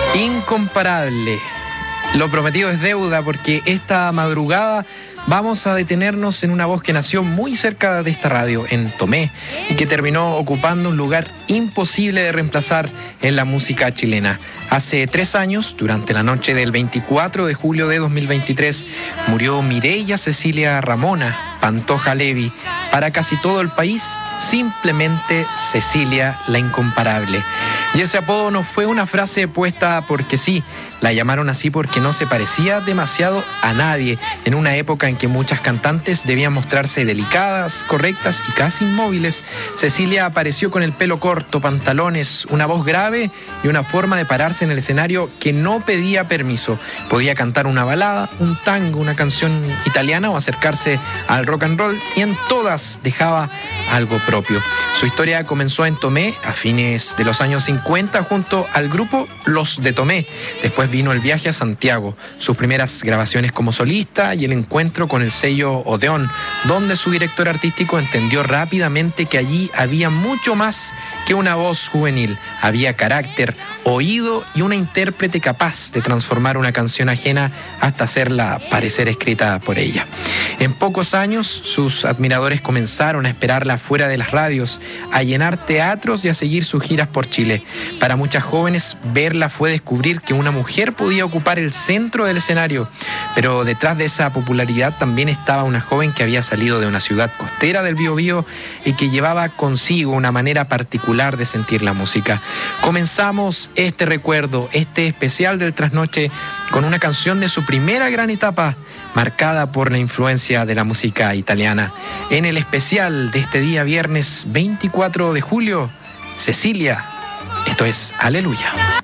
Incomparable. Lo prometido es deuda, porque esta madrugada vamos a detenernos en una voz que nació muy cerca de esta radio, en Tomé, y que terminó ocupando un lugar imposible de reemplazar en la música chilena. Hace 3 años, durante la noche del 24 de julio de 2023, murió Mireya Cecilia Ramona Pantoja Levi. Para casi todo el país, simplemente Cecilia la Incomparable. Y ese apodo no fue una frase puesta porque sí, la llamaron así porque no se parecía demasiado a nadie, en una época en que muchas cantantes debían mostrarse delicadas, correctas y casi inmóviles. Cecilia apareció con el pelo corto, pantalones, una voz grave y una forma de pararse en el escenario que no pedía permiso. Podía cantar una balada, un tango, una canción italiana o acercarse al rock and roll, y en todas dejaba algo propio. Su historia comenzó en Tomé a fines de los años 50 junto al grupo Los de Tomé. Después vino el viaje a Santiago, sus primeras grabaciones como solista y el encuentro con el sello Odeón, donde su director artístico entendió rápidamente que allí había mucho más que una voz juvenil. Había carácter, oído y una intérprete capaz de transformar una canción ajena hasta hacerla parecer escrita por ella. En pocos años, sus admiradores comenzaron a esperarla fuera de las radios, a llenar teatros y a seguir sus giras por Chile. Para muchas jóvenes, verla fue descubrir que una mujer podía ocupar el centro del escenario. Pero detrás de esa popularidad también estaba una joven que había salido de una ciudad costera del Biobío y que llevaba consigo una manera particular de sentir la música. Comenzamos este recuerdo, este especial del Trasnoche, con una canción de su primera gran etapa, marcada por la influencia de la música italiana. En el especial de este día viernes 24 de julio, Cecilia, esto es Aleluya.